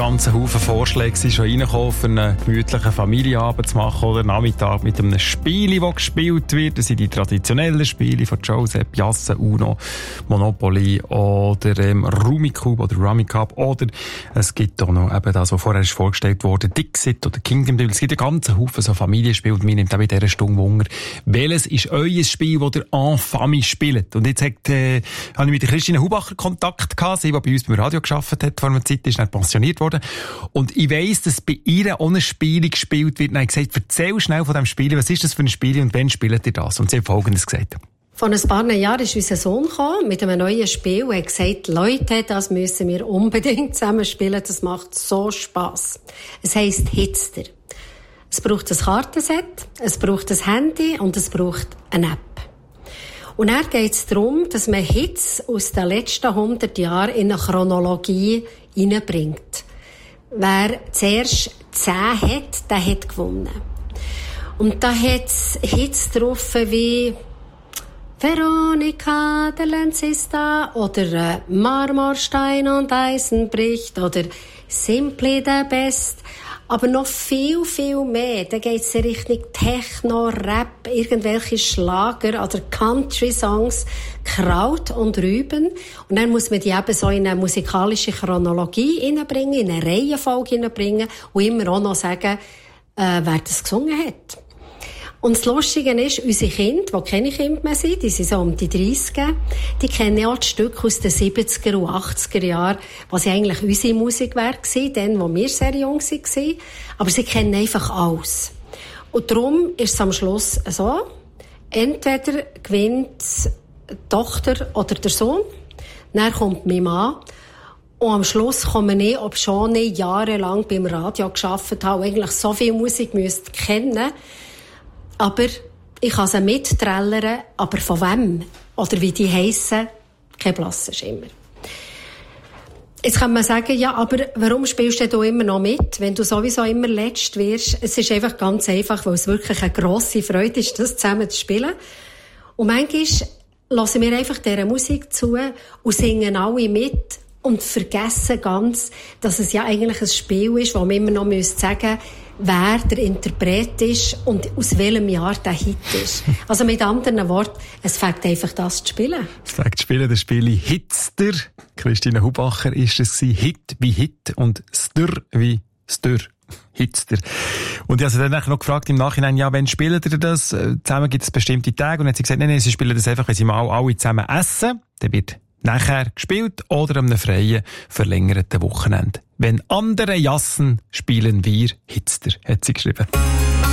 ganzen Haufen Vorschläge sind schon reingekommen, für einen gemütlichen Familienabend zu machen oder Nachmittag mit einem Spiel, das gespielt wird. Das sind die traditionellen Spiele von Joseph, Jasse, Uno, Monopoly oder Rummikub oder Rummikub. Oder es gibt auch noch eben das, was vorher ist vorgestellt wurde, Dixit oder Kingdom Deal. Es gibt einen ganzen Haufen so Familienspiele und mir nimmt auch in dieser Stunde Wunder. Welches ist euer Spiel, das ihr en famille spielt? Und jetzt habe ich mit der Christine Hubacher Kontakt gehabt, sie, die bei uns beim Radio gearbeitet hat vor einer Zeit, ist nicht pensioniert worden. Und ich weiss, dass bei ihr auch ein Spiel gespielt wird. Und ich habe gesagt, erzähl schnell von diesem Spiel, was ist das für ein Spiel und wann spielt ihr das? Und sie hat Folgendes gesagt. Vor ein paar Jahren ist unser Sohn gekommen mit einem neuen Spiel und hat gesagt, Leute, das müssen wir unbedingt zusammen spielen, das macht so Spass. Es heisst Hitster. Es braucht ein Kartenset, es braucht ein Handy und es braucht eine App. Und dann geht es darum, dass man Hits aus den letzten 100 Jahren in eine Chronologie hineinbringt. Wer zuerst 10 hat, der hat gewonnen. Und da hat es Hits drauf wie Veronika, der Lenz ist da, oder Marmorstein und Eisen bricht, oder Simply the Best. Aber noch viel, viel mehr. Da geht es in Richtung Techno, Rap, irgendwelche Schlager oder Country-Songs, Kraut und Rüben. Und dann muss man die eben so in eine musikalische Chronologie hineinbringen, in eine Reihenfolge hineinbringen und immer auch noch sagen, wer das gesungen hat. Und das Lustige ist, unsere Kinder, die keine Kinder mehr sind, die sind so um die 30, die kennen auch die Stücke aus den 70er und 80er Jahren, was eigentlich unsere Musik war, dann, wo wir sehr jung waren. Aber sie kennen einfach alles. Und darum ist es am Schluss so, entweder gewinnt die Tochter oder der Sohn, dann kommt mein Mann, und am Schluss komme ich, ob schon ich jahrelang beim Radio gearbeitet habe, eigentlich so viel Musik müsste kennen, aber ich kann sie mitträllern, aber von wem? Oder wie die heissen, kein blasser Schimmer. Jetzt kann man sagen, ja, aber warum spielst du immer noch mit, wenn du sowieso immer letzt wirst? Es ist einfach ganz einfach, weil es wirklich eine grosse Freude ist, das zusammen zu spielen. Und manchmal hören wir einfach dieser Musik zu und singen alle mit und vergessen ganz, dass es ja eigentlich ein Spiel ist, wo man immer noch sagen müsste, wer der Interpret ist und aus welchem Jahr der Hit ist. Also mit anderen Worten, es fängt einfach das zu spielen. Es fängt zu spielen, das Spiel Hitster. Christine Hubacher ist es gewesen. Hit wie Hit und Stür wie Stür. Hitster. Und ich habe sie dann noch gefragt im Nachhinein, ja, wann spielt ihr das? Zusammen gibt es bestimmte Tage. Und dann hat sie gesagt, nein, sie spielen das einfach, wenn sie mal alle zusammen essen. Dann wird nachher gespielt oder am freien, verlängerten Wochenende. Wenn andere jassen, spielen wir Hitster, hat sie geschrieben.